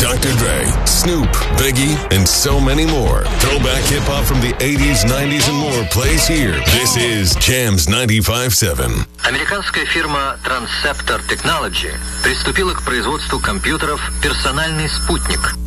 Dr. Dre, Snoop, Biggie, and so many more. Throwback hip-hop from the 80s, 90s, and more plays here. This is Jams 95.7. Американская фирма Transceptor Technology приступила к производству компьютеров «Персональный спутник».